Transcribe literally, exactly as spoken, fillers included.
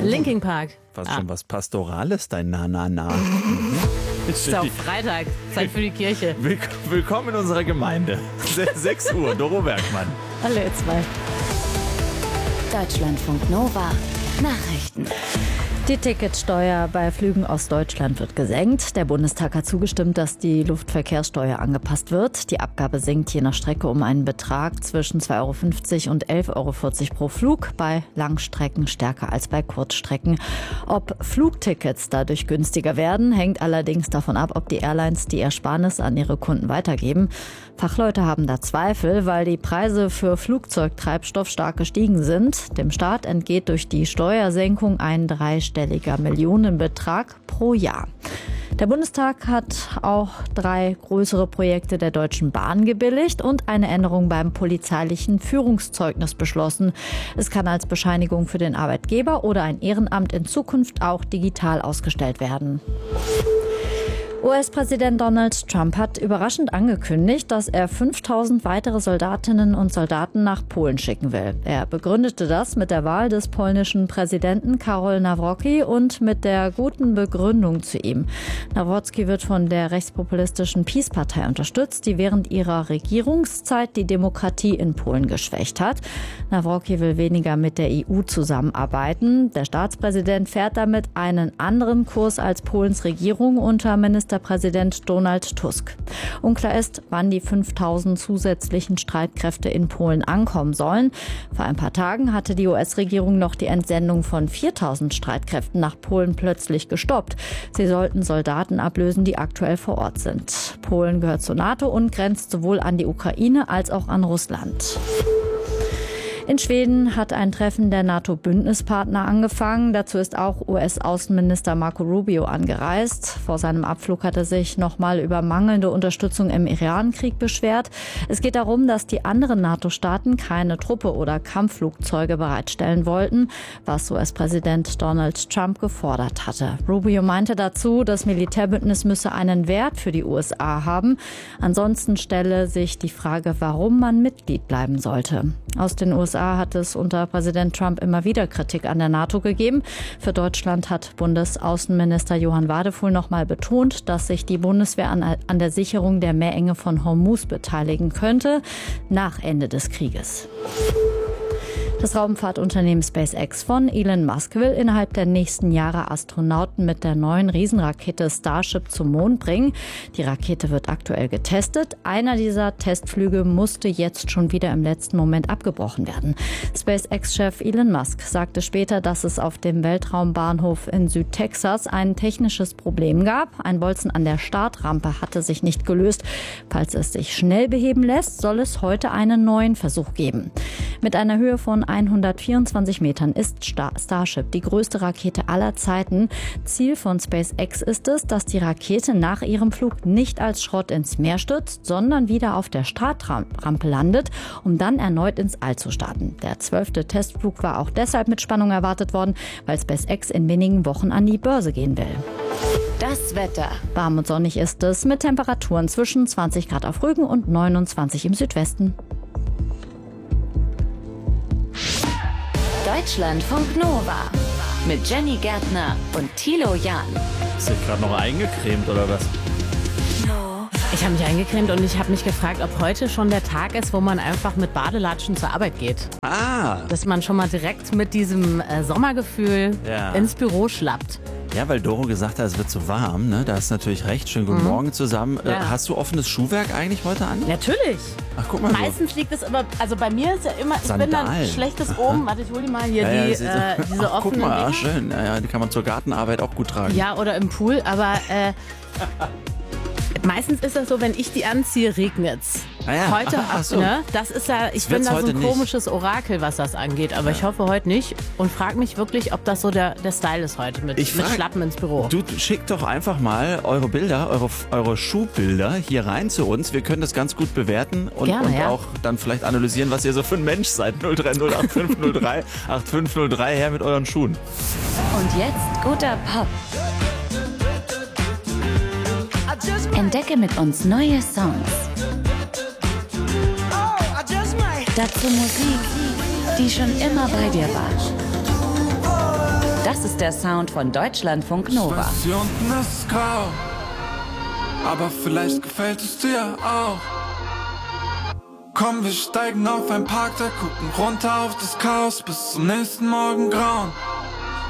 Linkin Park. Fast Ah. schon was Pastorales, dein Na-Na-Na. Es ist auch Freitag, Zeit für die Kirche. Will- Willkommen in unserer Gemeinde. Se- sechs Uhr, Doro Bergmann. Hallo ihr zwei. Deutschlandfunk Nova. Nachrichten. Die Ticketsteuer bei Flügen aus Deutschland wird gesenkt. Der Bundestag hat zugestimmt, dass die Luftverkehrssteuer angepasst wird. Die Abgabe sinkt je nach Strecke um einen Betrag zwischen zwei Euro fünfzig und elf Euro vierzig pro Flug, bei Langstrecken stärker als bei Kurzstrecken. Ob Flugtickets dadurch günstiger werden, hängt allerdings davon ab, ob die Airlines die Ersparnis an ihre Kunden weitergeben. Fachleute haben da Zweifel, weil die Preise für Flugzeugtreibstoff stark gestiegen sind. Dem Staat entgeht durch die Steuersenkung ein dreistelliger Millionenbetrag pro Jahr. Der Bundestag hat auch drei größere Projekte der Deutschen Bahn gebilligt und eine Änderung beim polizeilichen Führungszeugnis beschlossen. Es kann als Bescheinigung für den Arbeitgeber oder ein Ehrenamt in Zukunft auch digital ausgestellt werden. U S-Präsident Donald Trump hat überraschend angekündigt, dass er fünftausend weitere Soldatinnen und Soldaten nach Polen schicken will. Er begründete das mit der Wahl des polnischen Präsidenten Karol Nawrocki und mit der guten Begründung zu ihm. Nawrocki wird von der rechtspopulistischen PiS-Partei unterstützt, die während ihrer Regierungszeit die Demokratie in Polen geschwächt hat. Nawrocki will weniger mit der E U zusammenarbeiten. Der Staatspräsident fährt damit einen anderen Kurs als Polens Regierung unter Ministerpräsident Donald Tusk. Unklar ist, wann die fünftausend zusätzlichen Streitkräfte in Polen ankommen sollen. Vor ein paar Tagen hatte die U S-Regierung noch die Entsendung von viertausend Streitkräften nach Polen plötzlich gestoppt. Sie sollten Soldaten ablösen, die aktuell vor Ort sind. Polen gehört zur NATO und grenzt sowohl an die Ukraine als auch an Russland. In Schweden hat ein Treffen der NATO-Bündnispartner angefangen. Dazu ist auch U S-Außenminister Marco Rubio angereist. Vor seinem Abflug hat er sich nochmal über mangelnde Unterstützung im Iran-Krieg beschwert. Es geht darum, dass die anderen NATO-Staaten keine Truppe oder Kampfflugzeuge bereitstellen wollten, was U S-Präsident Donald Trump gefordert hatte. Rubio meinte dazu, das Militärbündnis müsse einen Wert für die U S A haben. Ansonsten stelle sich die Frage, warum man Mitglied bleiben sollte. Aus den U S A hat es unter Präsident Trump immer wieder Kritik an der NATO gegeben. Für Deutschland hat Bundesaußenminister Johann Wadefuhl noch mal betont, dass sich die Bundeswehr an, an der Sicherung der Meerenge von Hormuz beteiligen könnte, nach Ende des Krieges. Das Raumfahrtunternehmen SpaceX von Elon Musk will innerhalb der nächsten Jahre Astronauten mit der neuen Riesenrakete Starship zum Mond bringen. Die Rakete wird aktuell getestet. Einer dieser Testflüge musste jetzt schon wieder im letzten Moment abgebrochen werden. SpaceX-Chef Elon Musk sagte später, dass es auf dem Weltraumbahnhof in Südtexas ein technisches Problem gab. Ein Bolzen an der Startrampe hatte sich nicht gelöst. Falls es sich schnell beheben lässt, soll es heute einen neuen Versuch geben. Mit einer Höhe von hundertvierundzwanzig Metern ist Star- Starship die größte Rakete aller Zeiten. Ziel von SpaceX ist es, dass die Rakete nach ihrem Flug nicht als Schrott ins Meer stürzt, sondern wieder auf der Startrampe landet, um dann erneut ins All zu starten. Der zwölfte Testflug war auch deshalb mit Spannung erwartet worden, weil SpaceX in wenigen Wochen an die Börse gehen will. Das Wetter. Warm und sonnig ist es mit Temperaturen zwischen zwanzig Grad auf Rügen und neunundzwanzig im Südwesten. Deutschlandfunk Nova. Mit Jenny Gärtner und Thilo Jahn. Ist dich gerade noch eingecremt oder was? Ich habe mich eingecremt und ich habe mich gefragt, ob heute schon der Tag ist, wo man einfach mit Badelatschen zur Arbeit geht. Ah, Dass man schon mal direkt mit diesem äh, Sommergefühl Ja. ins Büro schlappt. ja, weil Doro gesagt hat, es wird so warm, ne? Da hast du natürlich recht. Schönen guten Morgen zusammen. Äh, Ja. hast du offenes Schuhwerk eigentlich heute an? Natürlich. Ach, guck mal. Meistens liegt es aber, also bei mir ist ja immer, ich bin dann Sandalen. schlechtes oben. Warte, ich hol die mal hier, Ja, ja, die, das ist so- äh, diese Ach, guck offenen mal, ah, Dinger. schön. Ja, ja, die kann man zur Gartenarbeit auch gut tragen. Ja, oder im Pool, aber äh, meistens ist das so, wenn ich die anziehe, regnet's. Ah ja. Heute, Ach, ach so. ne? Das ist ja, ich Das bin wird's da so heute ein nicht. komisches Orakel, was das angeht. Aber ich hoffe heute nicht und frage mich wirklich, ob das so der, der Style ist heute mit, Ich mit frag- Schlappen ins Büro. Du schickt doch einfach mal eure Bilder, eure, eure Schuhbilder hier rein zu uns. Wir können das ganz gut bewerten und, Gerne, und ja. auch dann vielleicht analysieren, was ihr so für ein Mensch seid. null drei null acht fünf null drei acht fünf null drei her mit euren Schuhen. Und jetzt guter Pop. Entdecke mit uns neue Songs. Dazu Musik, die schon immer bei dir war. Das ist der Sound von Deutschlandfunk Nova. Ich weiß, hier unten ist es grau, aber vielleicht gefällt es dir auch. Komm, wir steigen auf ein Parkdeck, gucken runter auf das Chaos bis zum nächsten Morgengrauen.